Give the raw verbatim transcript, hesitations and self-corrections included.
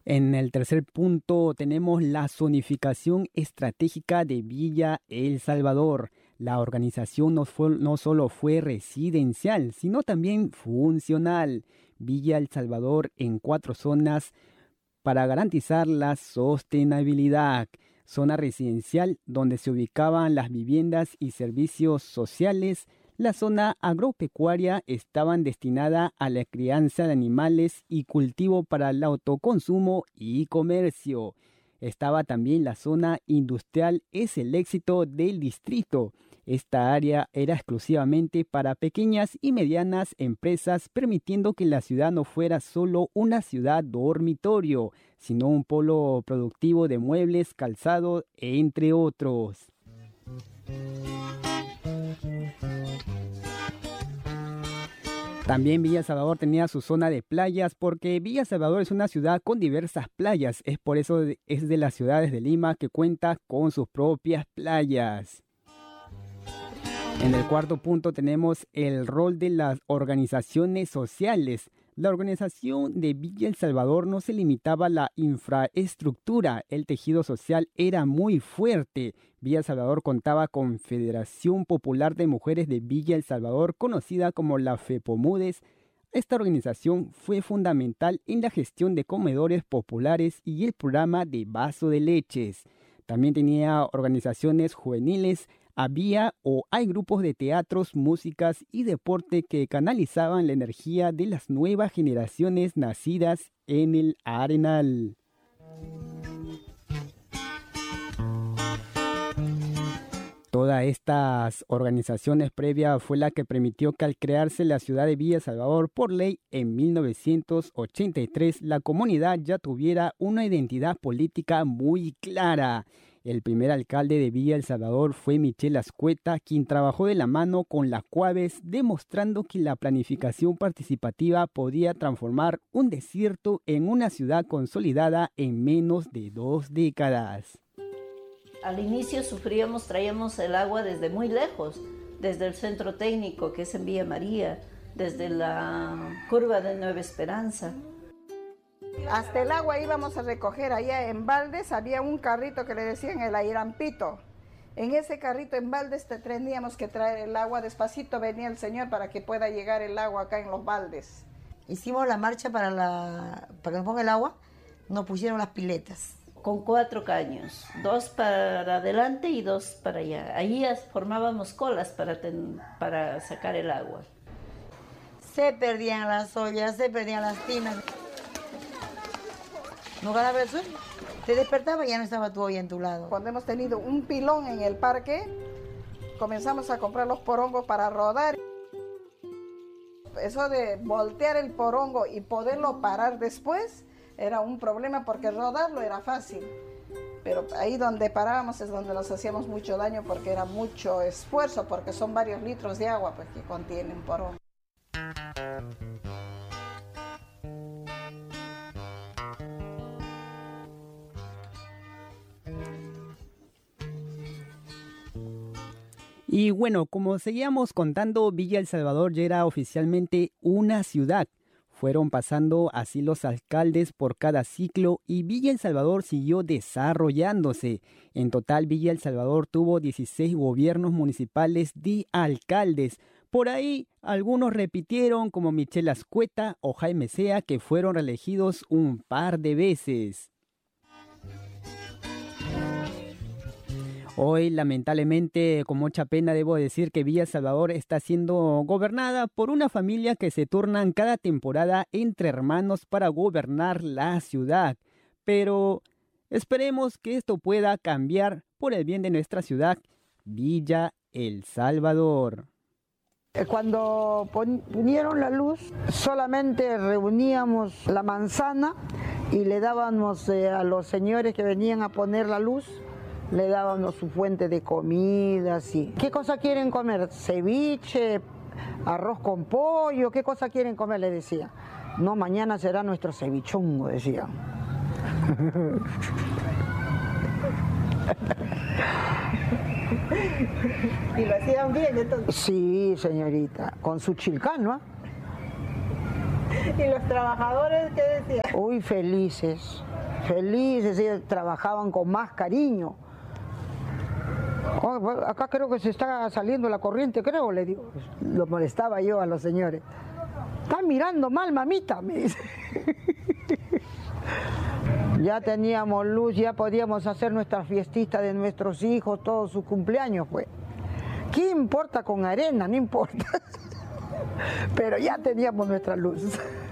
En el tercer punto tenemos la zonificación estratégica de Villa El Salvador. La organización no, fue, no solo fue residencial, sino también funcional. Villa El Salvador en cuatro zonas para garantizar la sostenibilidad. Zona residencial donde se ubicaban las viviendas y servicios sociales. La zona agropecuaria estaban destinada a la crianza de animales y cultivo para el autoconsumo y comercio. Estaba también la zona industrial, es el éxito del distrito. Esta área era exclusivamente para pequeñas y medianas empresas, permitiendo que la ciudad no fuera solo una ciudad dormitorio, sino un polo productivo de muebles, calzado, entre otros. También Villa Salvador tenía su zona de playas porque Villa Salvador es una ciudad con diversas playas. Es por eso de, es de las ciudades de Lima que cuenta con sus propias playas. En el cuarto punto tenemos el rol de las organizaciones sociales. La organización de Villa El Salvador no se limitaba a la infraestructura, el tejido social era muy fuerte. Villa El Salvador contaba con Federación Popular de Mujeres de Villa El Salvador, conocida como la FEPOMUDES. Esta organización fue fundamental en la gestión de comedores populares y el programa de vaso de leches. También tenía organizaciones juveniles. Había o hay grupos de teatros, músicas y deporte que canalizaban la energía de las nuevas generaciones nacidas en el Arenal. Todas estas organizaciones previas fue la que permitió que al crearse la ciudad de Villa Salvador por ley en mil novecientos ochenta y tres, la comunidad ya tuviera una identidad política muy clara. El primer alcalde de Villa El Salvador fue Michel Azcueta, quien trabajó de la mano con las Cuaves, demostrando que la planificación participativa podía transformar un desierto en una ciudad consolidada en menos de dos décadas. Al inicio sufríamos, traíamos el agua desde muy lejos, desde el centro técnico, que es en Villa María, desde la curva de Nueva Esperanza. Hasta el agua íbamos a recoger allá en Baldes, había un carrito que le decían el airampito. En ese carrito en Baldes teníamos que traer el agua, despacito venía el señor para que pueda llegar el agua acá en los baldes. Hicimos la marcha para, la, para que nos ponga el agua, nos pusieron las piletas. Con cuatro caños, dos para adelante y dos para allá. Ahí formábamos colas para, ten, para sacar el agua. Se perdían las ollas, se perdían las tinas. No ganaba el sueño. Te despertaba y ya no estaba tu olla en tu lado. Cuando hemos tenido un pilón en el parque, comenzamos a comprar los porongos para rodar. Eso de voltear el porongo y poderlo parar después era un problema porque rodarlo era fácil. Pero ahí donde parábamos es donde nos hacíamos mucho daño porque era mucho esfuerzo, porque son varios litros de agua pues, que contienen porongo. Y bueno, como seguíamos contando, Villa El Salvador ya era oficialmente una ciudad. Fueron pasando así los alcaldes por cada ciclo y Villa El Salvador siguió desarrollándose. En total, Villa El Salvador tuvo dieciséis gobiernos municipales de alcaldes. Por ahí, algunos repitieron como Michel Azcueta o Jaime Sea, que fueron reelegidos un par de veces. Hoy, lamentablemente, con mucha pena debo decir que Villa Salvador está siendo gobernada por una familia que se turnan cada temporada entre hermanos para gobernar la ciudad. Pero esperemos que esto pueda cambiar por el bien de nuestra ciudad, Villa El Salvador. Cuando ponieron la luz, solamente reuníamos la manzana y le dábamos eh, a los señores que venían a poner la luz, le dábamos su fuente de comida, así. ¿Qué cosa quieren comer? Ceviche, arroz con pollo, ¿qué cosa quieren comer? Le decía. No, mañana será nuestro cevichongo, decía. ¿Y lo hacían bien entonces? Sí, señorita, con su chilcano, ¿eh? ¿Y los trabajadores qué decían? Uy, felices. felices, ellos trabajaban con más cariño. Oh, acá creo que se está saliendo la corriente, creo, le digo. Lo molestaba yo a los señores. Están mirando mal, mamita, me dice. Ya teníamos luz, ya podíamos hacer nuestra fiestita de nuestros hijos, todos sus cumpleaños, pues. ¿Qué importa con arena? No importa. Pero ya teníamos nuestra luz.